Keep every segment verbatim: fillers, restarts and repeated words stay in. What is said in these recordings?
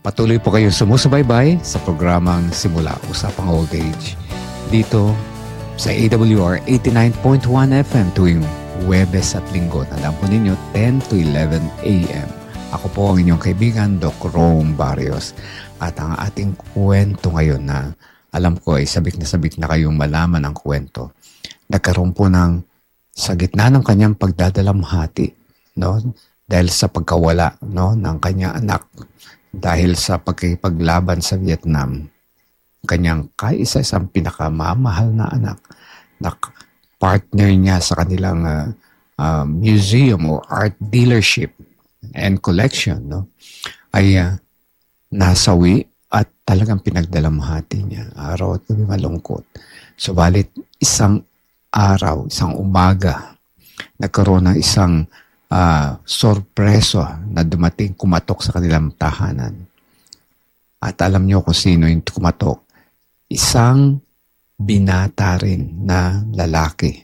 Patuloy po kayong sumusubaybay sa programang Simula Usapang Old Age dito sa A W R eighty-nine point one F M tuwing Huwebes at Linggo. Tandaan po ninyo, ten to eleven A M Ako po ang inyong kaibigan, Doc Rome Barrios. At ang ating kwento ngayon na alam ko ay sabik na sabik na kayong malaman ang kwento. Nagkaroon po ng sa gitna ng kanyang pagdadalamhati, no? Dahil sa pagkawala, no, ng kanyang anak. Dahil sa pagkipaglaban sa Vietnam, kanyang kaisa-isang pinakamamahal na anak, na partner niya sa kanilang uh, uh, museum o art dealership and collection, no, ay uh, nasawi at talagang pinagdalamhati niya. Araw at gabi malungkot. Subalit isang araw, isang umaga, nagkaroon ng isang Uh, sorpreso na dumating, kumatok sa kanilang tahanan. At alam niyo kung sino yung kumatok. Isang binata rin na lalaki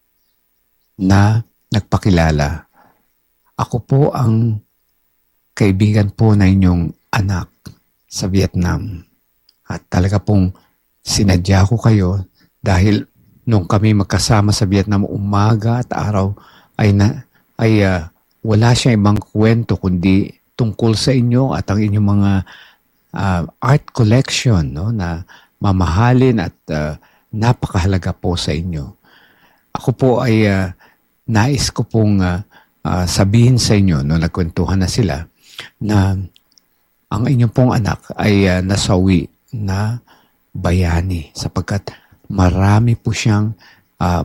na nagpakilala. Ako po ang kaibigan po na inyong anak sa Vietnam. At talaga pong sinadya ko kayo dahil nung kami magkasama sa Vietnam umaga at araw ay na ay uh, wala siya ibang kwento kundi tungkol sa inyo at ang inyong mga uh, art collection, no, na mamahalin at uh, napakahalaga po sa inyo. Ako po ay uh, nais ko pong uh, uh, sabihin sa inyo, no, nagkwentuhan na sila, na ang inyong pong anak ay uh, nasawi na bayani sapagkat marami po siyang uh,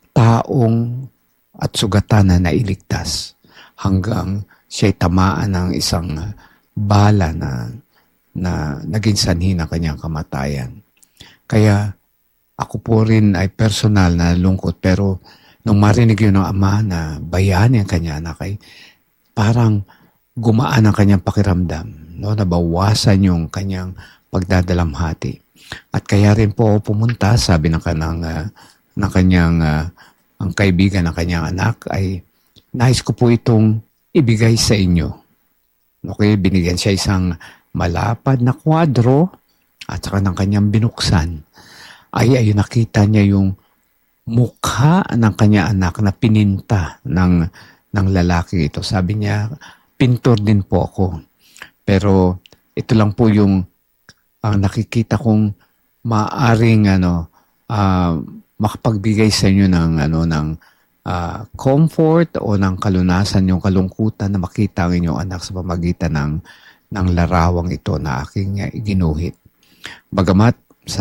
taong at sugatan na nailigtas hanggang siya'y tamaan ng isang bala na, na naging sanhi ng kanyang kamatayan. Kaya ako po rin ay personal na lungkot, pero nung marinig yun ng ama na bayani ang kanya anak, ay parang gumaan ang kanyang pakiramdam, no? Nabawasan yung kanyang pagdadalamhati. At kaya rin po pumunta, sabi ng kanang, uh, ng kanyang uh, ang kaibigan ng kanyang anak, ay nais ko po itong ibigay sa inyo. Okay, binigyan siya isang malapad na kwadro at saka ng kanyang binuksan. Ay, ay nakita niya yung mukha ng kanyang anak na pininta ng, ng lalaki ito. Sabi niya, pintor din po ako. Pero ito lang po yung ang nakikita kong maaring ano, uh, makapagbigay sa inyo ng ano ng uh, comfort o ng kalunasan, yung kalungkutan na makita ang inyong anak sa pamamagitan ng ng larawang ito na aking uh, iginuhit. Bagamat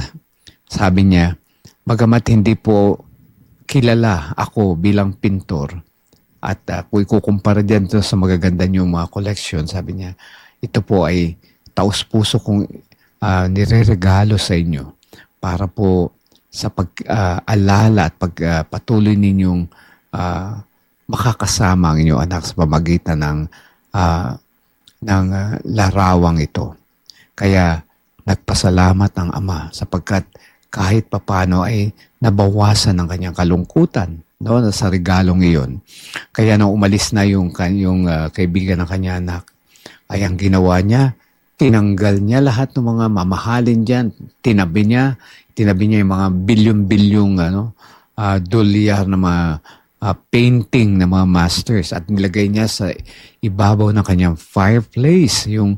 sabi niya, bagamat hindi po kilala ako bilang pintor at uh, kung ikukumpara diyan sa magaganda niyong mga collection, sabi niya, ito po ay taos-puso kong uh, nireregalo sa inyo para po sa pag-alala uh, at pagpatuloy uh, ninyong uh, makakasama ang inyong anak sa pamamagitan ng, uh, ng uh, larawang ito. Kaya nagpasalamat ang ama sapagkat kahit papano ay nabawasan ang kanyang kalungkutan, no, sa regalong iyon. Kaya nung umalis na yung, yung uh, kaibigan ng kanyang anak, ay ang ginawa niya, tinanggal niya lahat ng mga mamahalin dyan, tinabi niya, Tinabi niya yung mga bilyong-bilyong ano, uh, dolyar na mga uh, painting na mga masters at nilagay niya sa ibabaw ng kanyang fireplace yung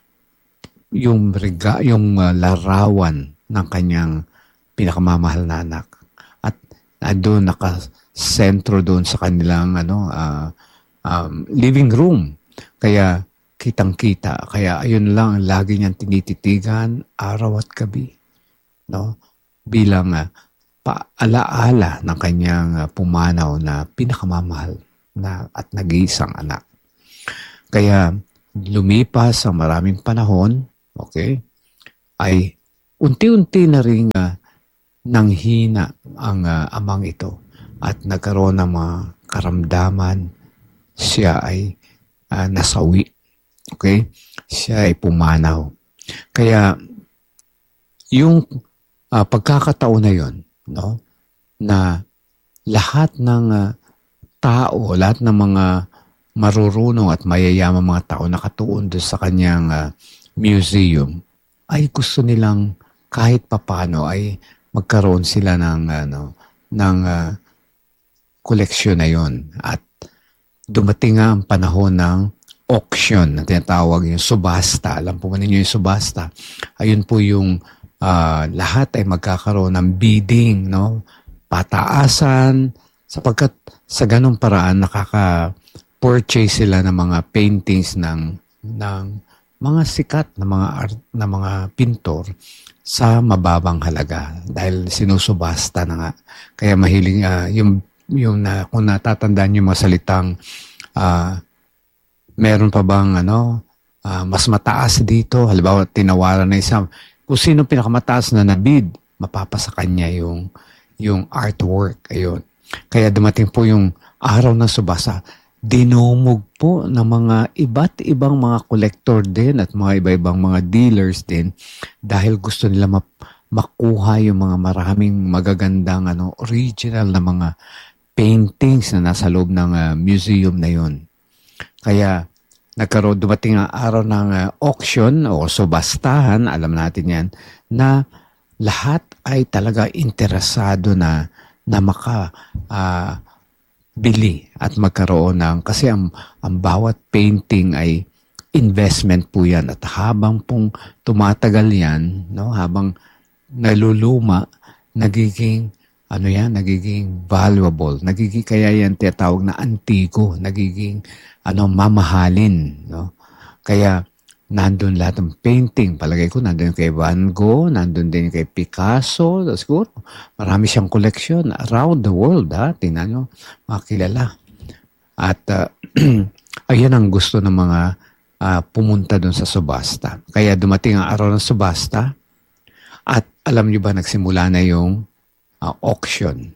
yung rega, yung uh, larawan ng kanyang pinakamamahal na anak. At uh, doon nakasentro doon sa kanilang ano uh, um, living room. Kaya kitang-kita. Kaya ayun lang lagi niyang tinititigan araw at gabi. No, bilang uh, paalaala ng kanyang uh, pumanaw na pinakamamahal na at nag-iisang anak. Kaya lumipas ang maraming panahon, okay, ay unti-unti na rin uh, nanghina ang uh, amang ito at nagkaroon ng mga karamdaman. Siya ay uh, nasawi. Okay? Siya ay pumanaw. Kaya yung uh, pagkakataon na yon, no, na lahat ng uh, tao, lahat ng mga marurunong at mayayamang mga tao nakatuon doon sa kanyang uh, museum ay gusto nilang kahit papano ay magkaroon sila ng ano ng uh, koleksyon na yon. At dumating nga ang panahon ng auction na tinatawag yung subasta. Alam po ba ninyo yung subasta? Ayun po yung uh, lahat ay magkakaroon ng bidding, no? Pataasan, sapagkat sa ganung paraan nakaka-purchase sila ng mga paintings ng ng mga sikat na mga art, na mga pintor sa mababang halaga dahil sinusubasta na nga. Kaya mahiling uh, yung yung na, kung natatandaan yung mga salitang uh, meron pa bang ano uh, mas mataas dito, halimbawa tinawaran na isang, kung sino pinakamataas na nabid, mapapasa kanya yung yung artwork. Ayun. Kaya dumating po yung araw ng subasta. Dinumog po ng mga iba't ibang mga collector din at mga iba-ibang mga dealers din dahil gusto nila map- makuha yung mga maraming magagandang ano original na mga paintings na nasa loob ng uh, museum na yon. Kaya nagkaroon, dumating ang araw ng uh, auction o subastahan, alam natin yan, na lahat ay talaga interesado na na maka uh, bili at magkaroon ng, kasi ang, ang bawat painting ay investment po yan at habang pong tumatagal yan, no, habang naluluma, nagiging ano yan, nagiging valuable, nagiging kaya yan tinatawag na antigo, nagiging ano mamahalin, no? Kaya nandun lahat ng painting, palagay ko nandun kay Van Gogh, nandun din kay Picasso, siguro marami siyang koleksyon around the world, ha? Tingnan nyo, makilala. At uh, ayan ang gusto ng mga uh, pumunta dun sa subasta. Kaya dumating ang araw ng subasta at alam nyo ba nagsimula na yung Uh, auction.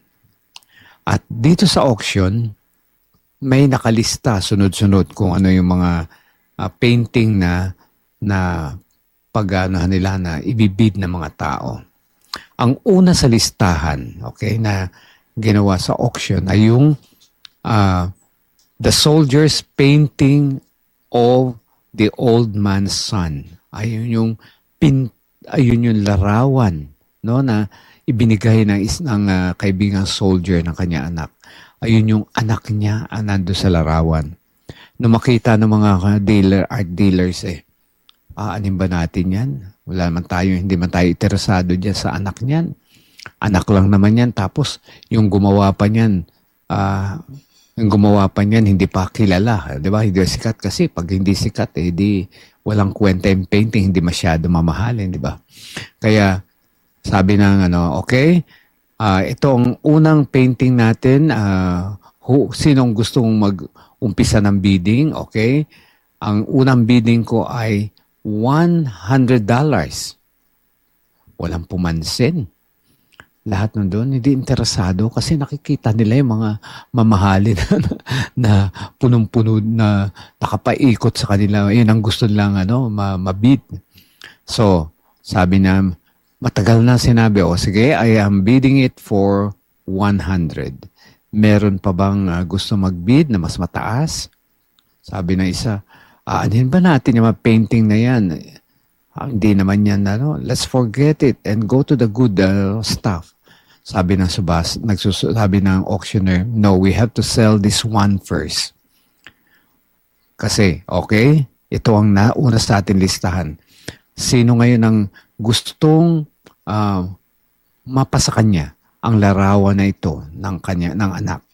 At dito sa auction, may nakalista sunod-sunod kung ano yung mga uh, painting na na pag-ano nila na ibibid ng mga tao. Ang una sa listahan, okay, na ginawa sa auction ay yung uh, The Soldier's Painting of the Old Man's Son. Ayun yung pin, ayun yung larawan, no, na ibinigay ng isang uh, kaibigang soldier ng kanya anak. Ayun yung anak niya uh, nando sa larawan. Nung makita ng mga dealer, art dealers eh, aanin ba natin yan? Wala man tayo, hindi man tayo interesado dyan sa anak niyan. Anak lang naman yan. Tapos yung gumawa pa niyan, uh, yung gumawa pa niyan, hindi pa kilala. Di ba? Hindi sikat kasi. Pag hindi sikat, eh, di walang kwenta yung painting, hindi masyado mamahalin. Di ba? Kaya, sabi ng ano, okay, uh, ito ang unang painting natin. Uh, who, sinong gustong mag-umpisa ng bidding? Okay. Ang unang bidding ko ay one hundred dollars. Walang pumansin. Lahat nun doon, hindi interesado kasi nakikita nila yung mga mamahalin na, na punong-puno na nakapaikot sa kanila. Yun ang gusto nilang ano, mabid. So, sabi na, matagal na sinabi, o sige, I am bidding it for one hundred. Meron pa bang uh, gusto mag-bid na mas mataas? Sabi ng isa, aanin ba natin yung mga painting na yan? Ah, hindi naman yan, ano, let's forget it and go to the good uh, stuff. Sabi ng subas, nagsus- sabi ng auctioneer, no, we have to sell this one first. Kasi, okay, ito ang nauna sa ating listahan. Sino ngayon ang gustong Uh, mapasa kanya ang larawan na ito ng kanya ng anak?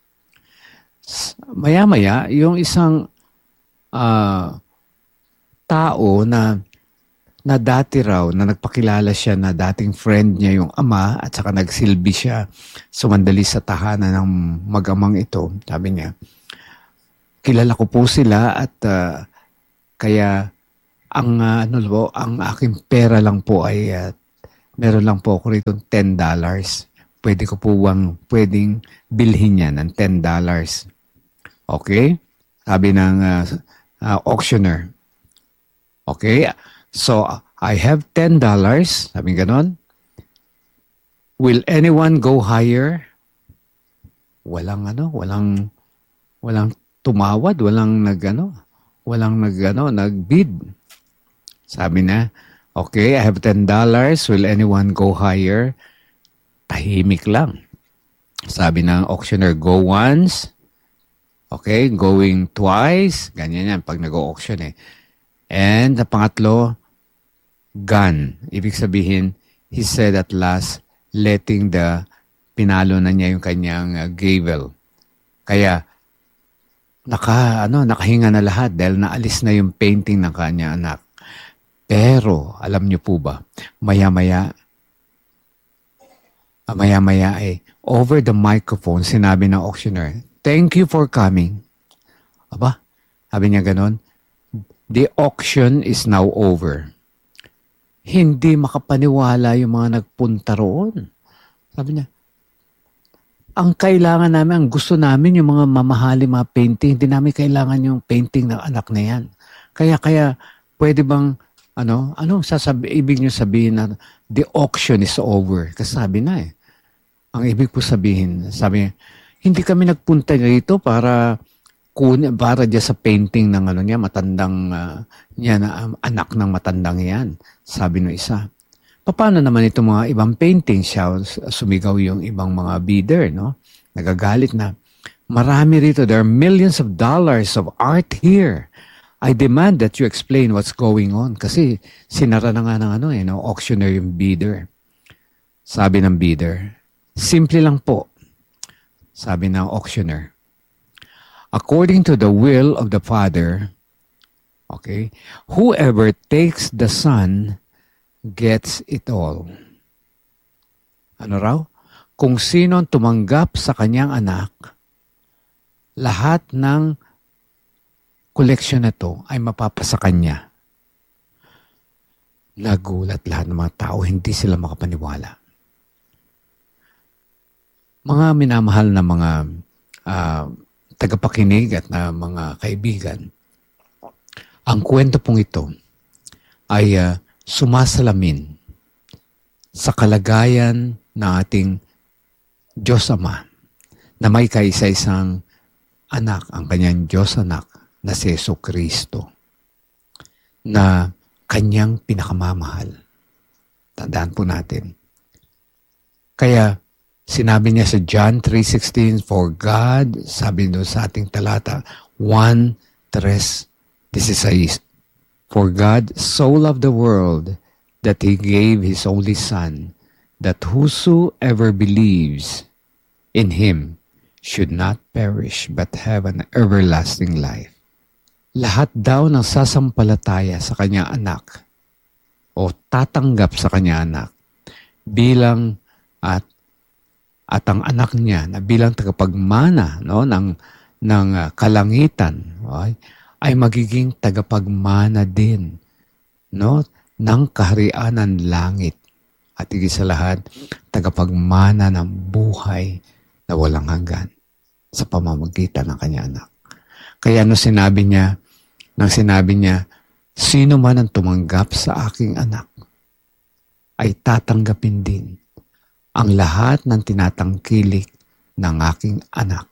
Maya-maya, yung isang uh, tao na na dati raw, na nagpakilala siya na dating friend niya yung ama at saka nagsilbi siya sumandali sa tahanan ng mag-amang ito. Sabi niya, kilala ko po sila at uh, kaya ang uh, ano po, ang aking pera lang po ay uh, meron lang po ako rito ten dollars. Pwede ko po bang pwedeng bilhin yan ng ten dollars. Okay? Sabi ng uh, uh, auctioneer. Okay? So, I have ten dollars. Sabi ganon. Will anyone go higher? Walang ano, walang walang tumawad, walang nagano, walang nagano, nagbid. Sabi na, okay, I have ten dollars. Will anyone go higher? Tahimik lang. Sabi ng auctioneer, go once. Okay, going twice. Ganyan yan pag nag-auction eh. And the pangatlo, gone. Ibig sabihin, he said at last, letting the pinalo na niya yung kanyang uh, gavel. Kaya, naka, ano, nakahinga na lahat dahil naalis na yung painting ng kanyang anak. Pero, alam niyo po ba, maya-maya, uh, maya-maya eh, over the microphone, sinabi ng auctioneer, thank you for coming. Aba, sabi niya ganon, the auction is now over. Hindi makapaniwala yung mga nagpunta roon. Sabi niya, ang kailangan namin, ang gusto namin yung mga mamahali mga painting. Hindi namin kailangan yung painting ng anak na yan. Kaya, kaya, pwede bang, ano, ano, sasabi, ibig niyo sabihin na the auction is over. Kasi sabi na eh. Ang ibig po sabihin, sabi niya, hindi kami nagpunta rito para kun para diya sa painting ng ano niya, matandang uh, niya na um, anak ng matandang yan. Sabi ng isa. Paano naman itong mga ibang painting? Siya sumigaw yung ibang mga bidder, no? Nagagalit na. Marami rito. There are millions of dollars of art here. I demand that you explain what's going on. Kasi sinara na nga ng ano eh, no? Auctioneer yung bidder. Sabi ng bidder, simple lang po. Sabi ng auctioneer, according to the will of the Father, okay, whoever takes the Son gets it all. Ano raw? Kung sino tumanggap sa kanyang anak, lahat ng koleksyon na to ay mapapasa kanya. Nagulat lahat ng mga tao, hindi sila makapaniwala. Mga minamahal na mga uh, tagapakinig at na mga kaibigan, ang kwento pong ito ay uh, sumasalamin sa kalagayan ng ating Diyos Ama na may kaisa-isang anak, ang kanyang Diyos anak na si Jesucristo na kanyang pinakamamahal. Tandaan po natin. Kaya sinabi niya sa John three sixteen, for God, sabi doon sa ating talata, one, tres, dieciséis, for God so loved the world that He gave His only Son, that whosoever believes in Him should not perish but have an everlasting life. Lahat daw ng sasampalataya sa kanyang anak o tatanggap sa kanyang anak bilang at at ang anak niya na bilang tagapagmana, no, ng ng uh, kalangitan, okay, ay magiging tagapagmana din, no, ng kaharian ng langit at higit sa lahat tagapagmana ng buhay na walang hanggan sa pamamagitan ng kanyang anak. Kaya no sinabi niya, nang sinabi niya, sino man ang tumanggap sa aking anak ay tatanggapin din ang lahat ng tinatangkilik ng aking anak.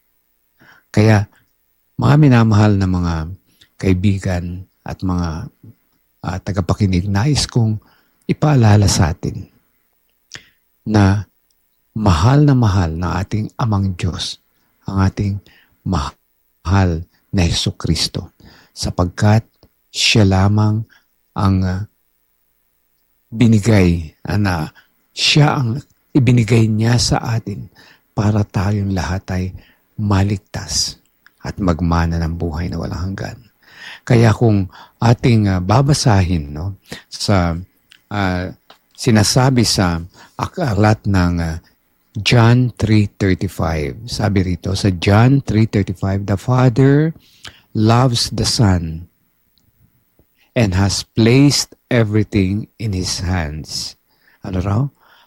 Kaya, mga minamahal na mga kaibigan at mga uh, tagapakinig, nais kong ipaalala sa atin na mahal na mahal ng ating amang Diyos, ang ating mahal na Jesucristo, sapagkat siya lamang ang uh, binigay uh, na siya ang ibinigay niya sa atin para tayong lahat ay maligtas at magmana ng buhay na walang hanggan. Kaya kung ating uh, babasahin, no, sa uh, sinasabi sa aklat ng uh, John three thirty-five, sabi rito sa John three thirty-five, the Father loves the Son and has placed everything in His hands. Ano raw?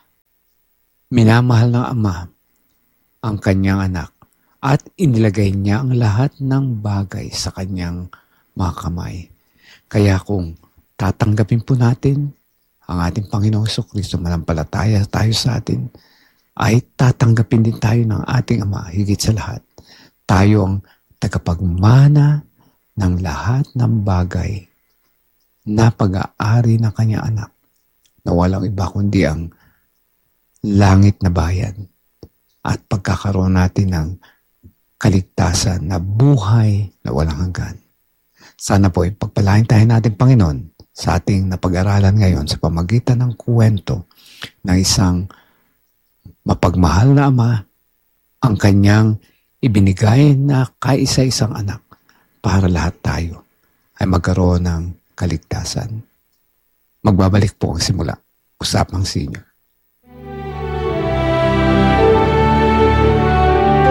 Minamahal ng Ama ang kanyang anak at inilagay niya ang lahat ng bagay sa kanyang mga kamay. Kaya kung tatanggapin po natin ang ating Panginoong Jesucristo, malampalataya tayo sa atin, ay tatanggapin din tayo ng ating Ama. Higit sa lahat, tayo ang tagapagmana ng lahat ng bagay na pag-aari ng kanyang anak na walang iba kundi ang langit na bayan at pagkakaroon natin ng kaligtasan na buhay na walang hanggan. Sana po ipagpalain tayo natin, Panginoon, sa ating napag-aralan ngayon sa pamagitan ng kwento ng isang mapagmahal na ama, ang kanyang ibinigay na kaisa-isang anak para lahat tayo ay magkaroon ng kaligtasan. Magbabalik po ang simula. Usapang Senior.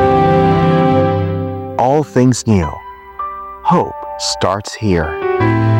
All things new. Hope starts here.